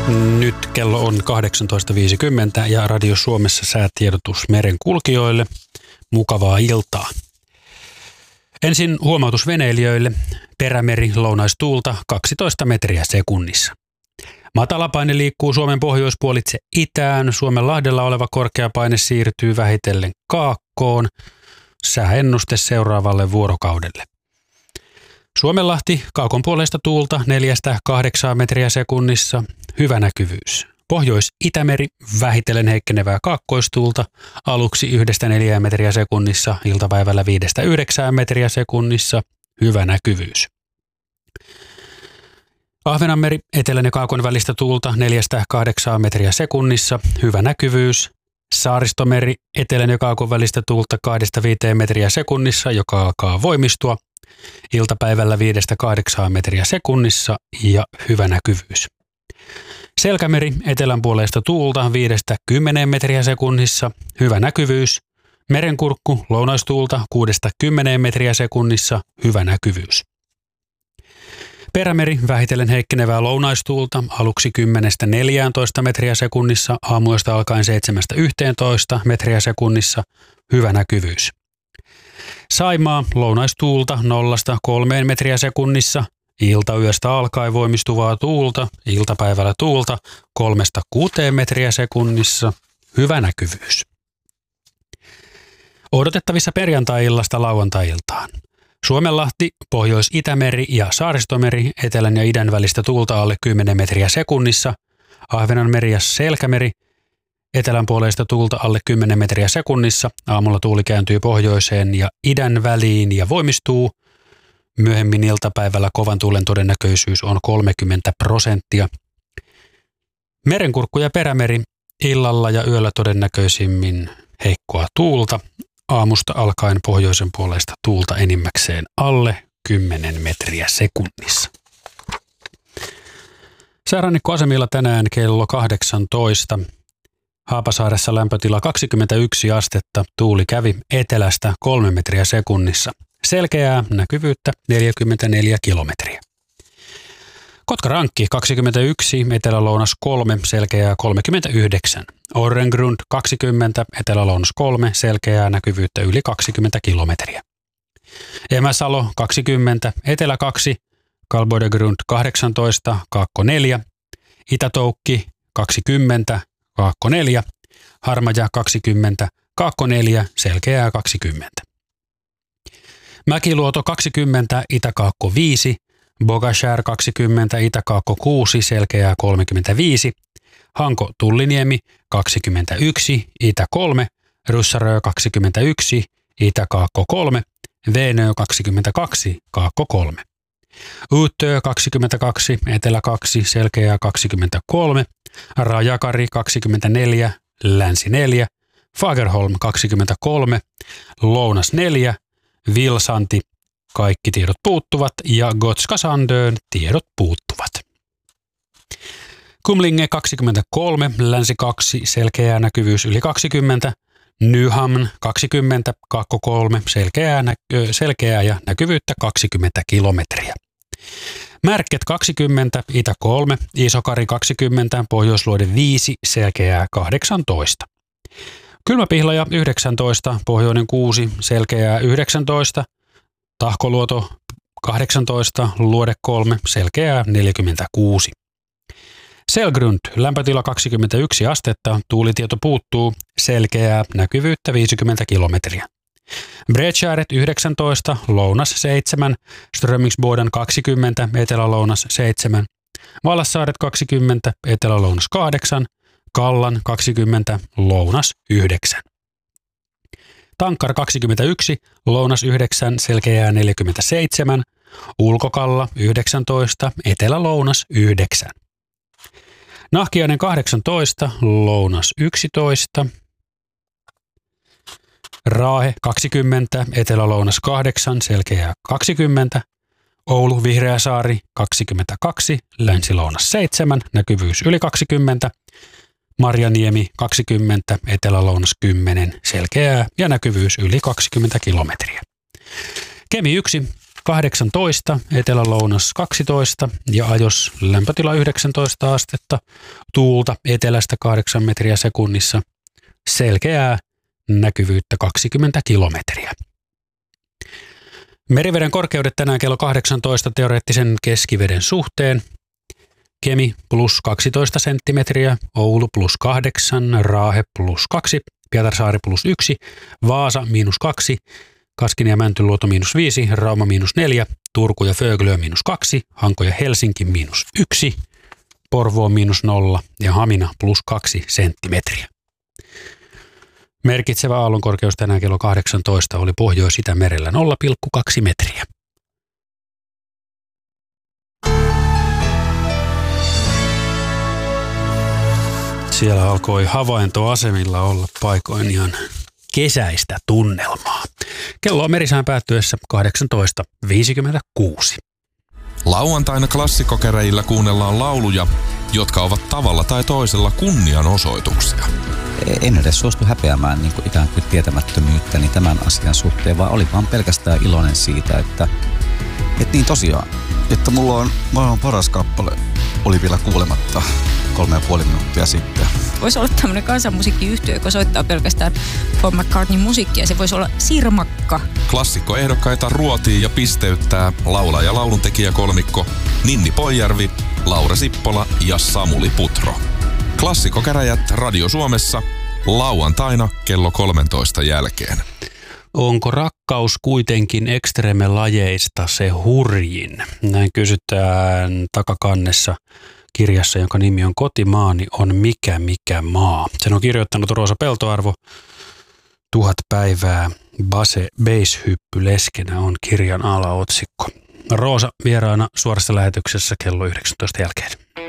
Nyt kello on 18.50 ja Radio Suomessa säätiedotus merenkulkijoille. Mukavaa iltaa. Ensin huomautus veneilijöille. Perämeri lounaistuulta 12 metriä sekunnissa. Matalapaine liikkuu Suomen pohjoispuolitse itään. Suomenlahdella oleva korkeapaine siirtyy vähitellen kaakkoon. Sääennuste seuraavalle vuorokaudelle. Suomenlahti kaakon puolesta tuulta 4-8 metriä sekunnissa. Hyvä näkyvyys. Pohjois-Itämeri vähitellen heikkenevää kaakkoistuulta aluksi 1-4 metriä sekunnissa, iltapäivällä 5-9 metriä sekunnissa. Hyvä näkyvyys. Ahvenanmeri etelän ja kaakon välistä tuulta 4-8 metriä sekunnissa. Hyvä näkyvyys. Saaristomeri etelän ja kaakon välistä tuulta 2-5 metriä sekunnissa, joka alkaa voimistua. Iltapäivällä 5-8 metriä sekunnissa ja hyvä näkyvyys. Selkämeri etelän puolesta tuulta 5-10 metriä sekunnissa, hyvä näkyvyys. Merenkurkku lounaistuulta 6-10 metriä sekunnissa, hyvä näkyvyys. Perämeri vähitellen heikkenevää lounaistuulta aluksi 10-14 metriä sekunnissa, aamuyöstä alkaen 7-11 metriä sekunnissa, hyvä näkyvyys. Saimaa lounaistuulta 0-3 metriä sekunnissa, iltayöstä alkaen voimistuvaa tuulta, iltapäivällä tuulta 3-6 metriä sekunnissa, hyvä näkyvyys. Odotettavissa perjantai-illasta lauantai-iltaan. Suomenlahti, Pohjois-Itämeri ja Saaristomeri etelän ja idän välistä tuulta alle 10 metriä sekunnissa, Ahvenanmeri ja Selkämeri etelän puolesta tuulta alle 10 metriä sekunnissa, aamulla tuuli kääntyy pohjoiseen ja idän väliin ja voimistuu. Myöhemmin iltapäivällä kovan tuulen todennäköisyys on 30%. Merenkurkku ja perämeri illalla ja yöllä todennäköisimmin heikkoa tuulta. Aamusta alkaen pohjoisen puolesta tuulta enimmäkseen alle 10 metriä sekunnissa. Säärannikkoasemilla tänään kello 18. Haapasaaressa lämpötila 21 astetta, tuuli kävi etelästä 3 metriä sekunnissa. Selkeää näkyvyyttä 44 kilometriä. Kotkarankki 21, etelä-lounas 3, selkeää 39. Orrengrund 20, etelä-lounas 3, selkeää näkyvyyttä yli 20 kilometriä. Emäsalo 20, etelä 2, Kalbodegrund 18, kaakko 4. Itätoukki 20, kaakko 4. Harmaja 20, kaakko 4, selkeää 20. Mäkiluoto 20, itäkaakko 5, Bogashär 20, itäkaakko 6, selkeää 35, Hanko Tulliniemi 21, itä 3, Ryssarö 21, itäkaakko 3, Veenö 22, kaakko 3. Uutö 22, etelä 2, selkeää 23, Rajakari 24, länsi 4, Fagerholm 23, lounas 4, Vilsanti, kaikki tiedot puuttuvat ja Gotska Sandön tiedot puuttuvat. Kumlinge 23, länsi 2, selkeää näkyvyys yli 20, Nyhamn 20, kaakko 3, selkeää ja näkyvyyttä 20 kilometriä. Märket 20, itä 3, Isokari 20, Pohjoisluode 5, selkeää 18. Kylmäpihlaja 19, pohjoinen 6, selkeää 19, Tahkoluoto 18, luode 3, selkeää 46. Selgrund, lämpötila 21 astetta, tuulitieto puuttuu, selkeää näkyvyyttä 50 kilometriä. Bredskäret 19, lounas 7, Strömingsboden 20, etelä-lounas 7, Vallassaaret 20, etelä-lounas 8, Kallan 20, lounas 9. Tankkar 21, lounas 9, selkeää 47, Ulkokalla 19, etelä-lounas 9. Nahkiainen 18, lounas 11. Raahe 20, etelä-lounas 8, selkeää 20. Oulu Vihreäsaari 22, länsi-lounas 7, näkyvyys yli 20. Marjaniemi 20, etelä-lounas 10, selkeää ja näkyvyys yli 20 kilometriä. Kemi 1, 18, etelä-lounas 12 ja ajos lämpötila 19 astetta, tuulta etelästä 8 metriä sekunnissa, selkeää näkyvyyttä 20 kilometriä. Meriveden korkeudet tänään kello 18 teoreettisen keskiveden suhteen. Kemi plus 12 senttimetriä, Oulu plus 8, Raahe plus 2, Pietarsaari plus 1, Vaasa miinus 2, Kaskinen ja Mäntyluoto miinus 5, Rauma miinus 4, Turku ja Föglö miinus 2, Hanko ja Helsinki miinus 1, Porvoo miinus 0 ja Hamina plus 2 senttimetriä. Merkitsevä aallonkorkeus tänään kello 18 oli Pohjois-Itämerellä 0,2 metriä. Siellä alkoi havaintoasemilla olla paikoin ihan kesäistä tunnelmaa. Kello on merisään päättyessä 18.56. Lauantaina klassikokäräjillä kuunnellaan lauluja, jotka ovat tavalla tai toisella kunnianosoituksia. En edes suostu häpeämään niin kuin ikään kuin tietämättömyyttäni tämän asian suhteen, vaan oli vaan pelkästään iloinen siitä, että niin tosiaan, että mulla on maailman paras kappale, oli vielä kuulematta 3,5 minuuttia sitten. Voisi olla tämmöinen kansanmusiikkiyhtiö, joka soittaa pelkästään Paul McCartneyn musiikkia. Se voisi olla Sirmakka. Klassikkoehdokkaita ruotii ja pisteyttää laulaja- ja lauluntekijäkolmikko Ninni Poijärvi, Laura Sippola ja Samuli Putro. Klassikokäräjät Radio Suomessa lauantaina kello 13 jälkeen. Onko rakkaus kuitenkin ekstreme-lajeista se hurjin? Näin kysytään takakannessa kirjassa, jonka nimi on Kotimaani on mikä maa. Sen on kirjoittanut Roosa Peltoarvo. 1000 päivää basehyppy leskenä on kirjan alaotsikko. Roosa vieraana suorassa lähetyksessä kello 19 jälkeen.